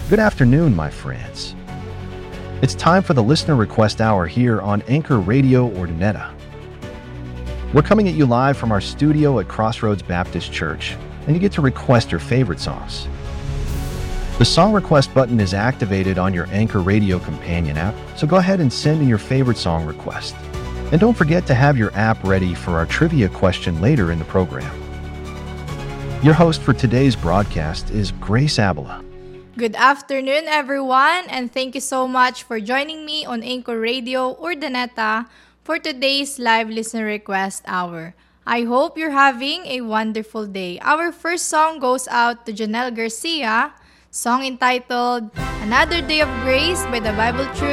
Good afternoon, my friends. It's time for the Listener Request Hour here on Anchor Radio Ordineta. We're coming at you live from our studio at Crossroads Baptist Church, and you get to request your favorite songs. The song request button is activated on your Anchor Radio companion app, so go ahead and send in your favorite song request. And don't forget to have your app ready for our trivia question later in the program. Your host for today's broadcast is Grace Abela. Good afternoon, everyone, and thank you so much for joining me on Anchor Radio Urdaneta for today's live listener request hour. I hope you're having a wonderful day. Our first song goes out to Janelle Garcia, song entitled Another Day of Grace by the Bible Truth